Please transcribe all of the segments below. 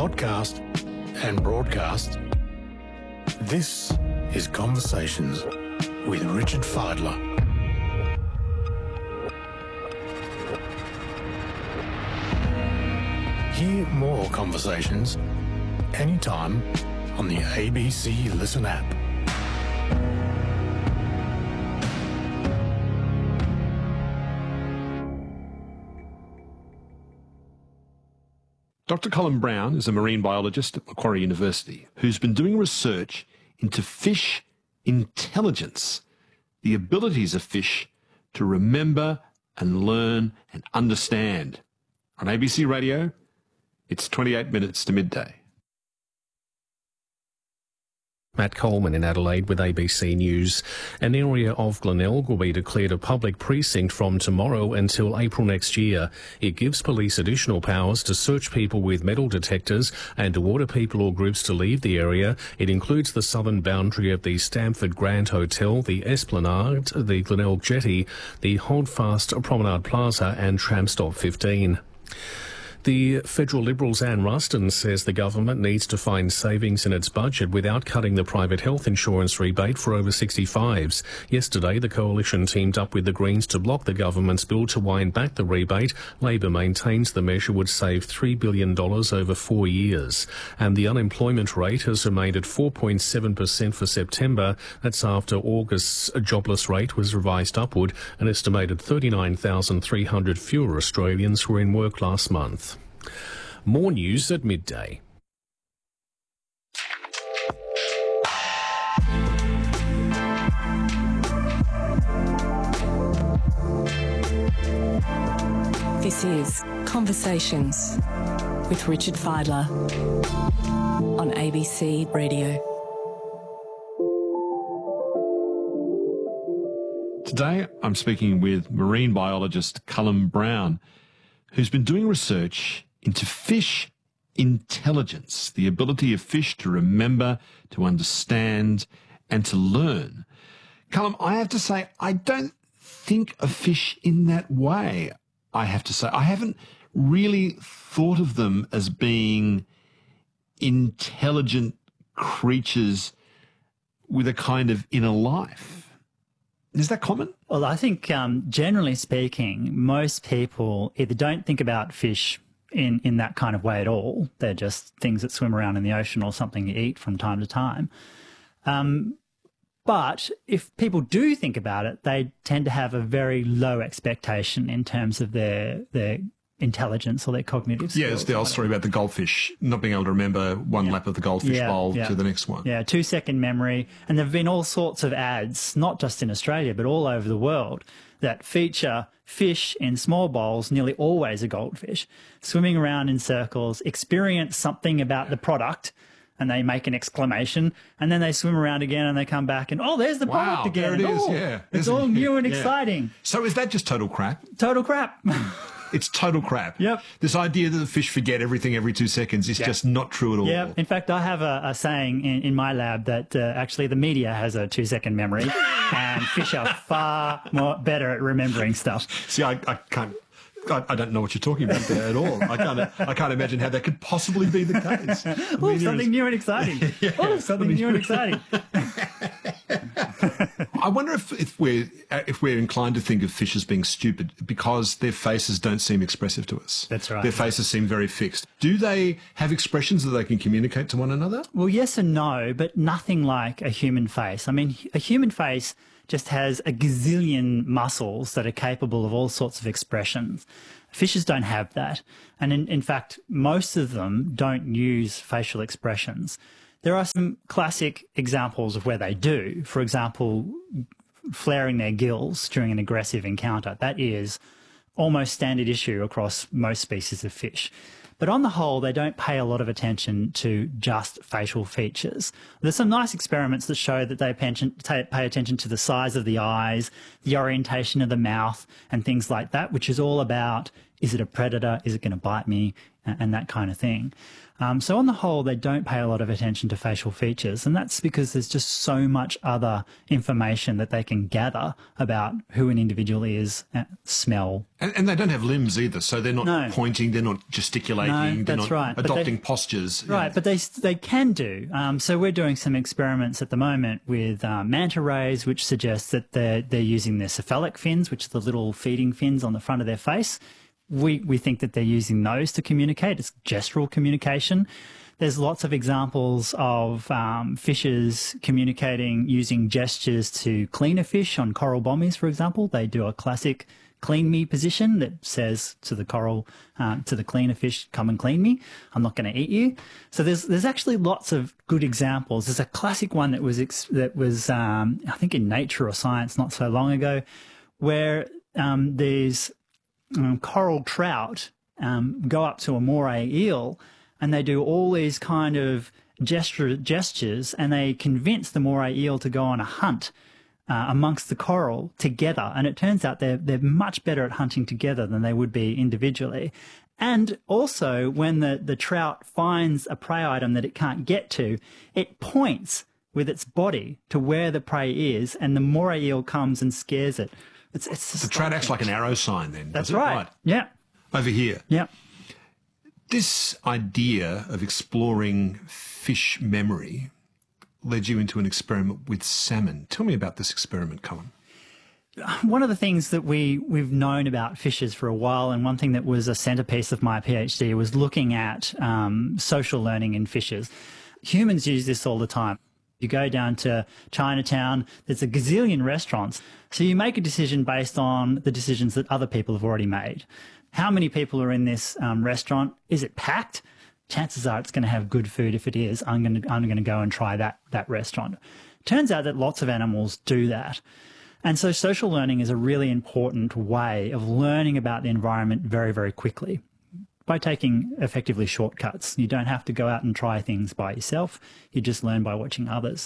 podcast and broadcast, this is Conversations with Richard Fidler. Hear more conversations anytime on the ABC Listen app. Dr. Colin Brown is a marine biologist at Macquarie University who's been doing research into fish intelligence, the abilities of fish to remember and learn and understand. On ABC Radio, it's 28 minutes to midday. Matt Coleman in Adelaide with ABC News. An area of Glenelg will be declared a public precinct from tomorrow until April next year. It gives police additional powers to search people with metal detectors and to order people or groups to leave the area. It includes the southern boundary of the Stamford Grand Hotel, the Esplanade, the Glenelg Jetty, the Holdfast Promenade Plaza and Tram Stop 15. The federal Liberal's Anne Ruston says the government needs to find savings in its budget without cutting the private health insurance rebate for over 65s. Yesterday, the coalition teamed up with the Greens to block the government's bill to wind back the rebate. Labor maintains the measure would save $3 billion over 4 years. And the unemployment rate has remained at 4.7% for September. That's after August's jobless rate was revised upward. An estimated 39,300 fewer Australians were in work last month. More news at midday. This is Conversations with Richard Fidler on ABC Radio. Today, I'm speaking with marine biologist Colin Brown, who's been doing research into fish intelligence, the ability of fish to remember, to understand, and to learn. Colin, I have to say, I don't think of fish in that way, I have to say. I haven't really thought of them as being intelligent creatures with a kind of inner life. Is that common? Well, I think generally speaking, most people either don't think about fish in that kind of way at all. They're just things that swim around in the ocean or something you eat from time to time. But if people do think about it, they tend to have a very low expectation in terms of their intelligence or their cognitive skills. Yeah, it's the old story about the goldfish not being able to remember one lap of the goldfish bowl to the next one. Yeah, 2-second memory. And there have been all sorts of ads, not just in Australia, but all over the world, that feature fish in small bowls, nearly always a goldfish, swimming around in circles, experience something about the product, and they make an exclamation, and then they swim around again and they come back and, oh, there's the product again. There it is, yeah. It's all new and exciting. So is that just total crap? Total crap. It's total crap. Yep. This idea that the fish forget everything every 2 seconds is just not true at all. Yeah. In fact, I have a saying in my lab that actually the media has a 2-second memory and fish are far better at remembering stuff. See, I can't... I don't know what you're talking about there at all. I can't imagine how that could possibly be the case. Oh, something new and exciting. Something new and exciting. I wonder if we're inclined to think of fish as being stupid because their faces don't seem expressive to us. That's right. Their faces seem very fixed. Do they have expressions that they can communicate to one another? Well, yes and no, but nothing like a human face. I mean, a human face just has a gazillion muscles that are capable of all sorts of expressions. Fishes don't have that. And in fact, most of them don't use facial expressions. There are some classic examples of where they do. For example, flaring their gills during an aggressive encounter. That is almost standard issue across most species of fish. But on the whole, they don't pay a lot of attention to just facial features. There's some nice experiments that show that they pay attention to the size of the eyes, the orientation of the mouth, and things like that, which is all about Is it a predator? Is it going to bite me? And that kind of thing. So on the whole, they don't pay a lot of attention to facial features, and that's because there's just so much other information that they can gather about who an individual is, smell. And they don't have limbs either, so they're not pointing, they're not gesticulating, they're not adopting postures. Right, but they can do. So we're doing some experiments at the moment with manta rays, which suggests that they're using their cephalic fins, which are the little feeding fins on the front of their face. We think that they're using those to communicate. It's gestural communication. There's lots of examples of fishes communicating using gestures to clean a fish on coral bommies, for example. They do a classic clean me position that says to the coral, to the cleaner fish, come and clean me. I'm not going to eat you. So there's actually lots of good examples. There's a classic one that was I think in Nature or Science not so long ago, where there's coral trout go up to a moray eel, and they do all these kind of gestures, and they convince the moray eel to go on a hunt amongst the coral together. And it turns out they're much better at hunting together than they would be individually. And also, when the trout finds a prey item that it can't get to, it points with its body to where the prey is, and the moray eel comes and scares it. It's the trout acts like an arrow sign then. That's right. Yeah. Over here. Yeah. This idea of exploring fish memory led you into an experiment with salmon. Tell me about this experiment, Callum. One of the things that we've known about fishes for a while, and one thing that was a centerpiece of my PhD, was looking at social learning in fishes. Humans use this all the time. You go down to Chinatown, there's a gazillion restaurants. So you make a decision based on the decisions that other people have already made. How many people are in this restaurant? Is it packed? Chances are it's going to have good food. If it is, I'm going to go and try that restaurant. Turns out that lots of animals do that. And so social learning is a really important way of learning about the environment very, very quickly, by taking effectively shortcuts. You don't have to go out and try things by yourself. You just learn by watching others.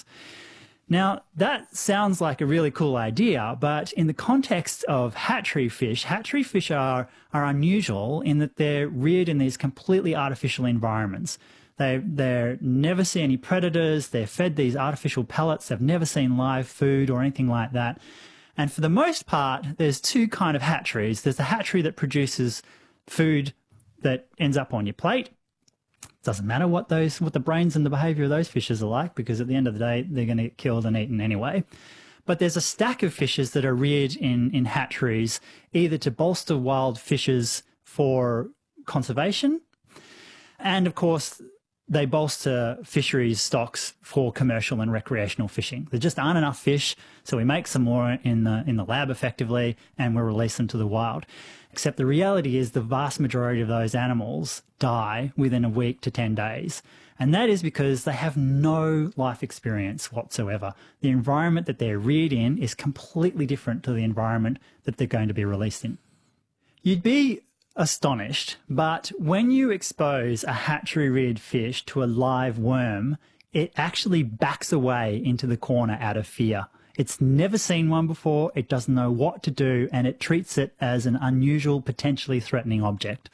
Now, that sounds like a really cool idea, but in the context of hatchery fish are unusual in that they're reared in these completely artificial environments. They never see any predators. They're fed these artificial pellets. They've never seen live food or anything like that. And for the most part, there's two kind of hatcheries. There's the hatchery that produces food that ends up on your plate. Doesn't matter what the brains and the behavior of those fishes are like, because at the end of the day, they're going to get killed and eaten anyway. But there's a stack of fishes that are reared in hatcheries, either to bolster wild fishes for conservation, and of course, they bolster fisheries stocks for commercial and recreational fishing. There just aren't enough fish, so we make some more in the lab effectively, and we release them to the wild. Except the reality is the vast majority of those animals die within a week to 10 days. And that is because they have no life experience whatsoever. The environment that they're reared in is completely different to the environment that they're going to be released in. You'd be astonished, but when you expose a hatchery-reared fish to a live worm, it actually backs away into the corner out of fear. It's never seen one before, it doesn't know what to do, and it treats it as an unusual, potentially threatening object.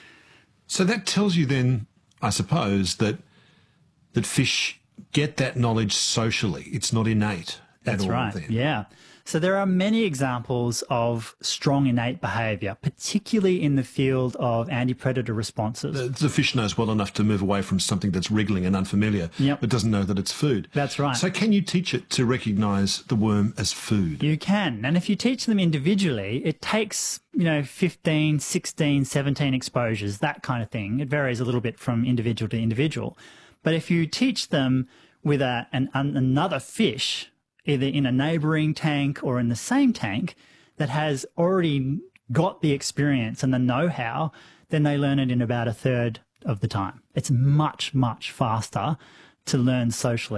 So that tells you then, I suppose, that fish get that knowledge socially. It's not innate at all. That's right, then. Yeah. So there are many examples of strong innate behaviour, particularly in the field of anti-predator responses. The fish knows well enough to move away from something that's wriggling and unfamiliar, but doesn't know that it's food. That's right. So can you teach it to recognise the worm as food? You can. And if you teach them individually, it takes 15, 16, 17 exposures, that kind of thing. It varies a little bit from individual to individual. But if you teach them with another fish, either in a neighbouring tank or in the same tank, that has already got the experience and the know-how, then they learn it in about a third of the time. It's much, much faster to learn socially.